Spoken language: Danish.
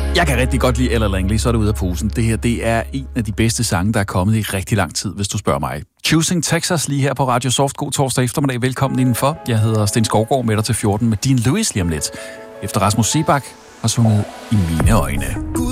Jeg kan rigtig godt lide Ella Langley, så er det ude af posen. Det her, det er en af de bedste sange, der er kommet i rigtig lang tid, hvis du spørger mig. Choosing Texas lige her på Radio Soft. God torsdag eftermiddag. Velkommen indenfor. Jeg hedder Sten Skovgaard, med dig til 14 med Dean Lewis lige om lidt. Efter Rasmus Seebach har sunget I mine øjne.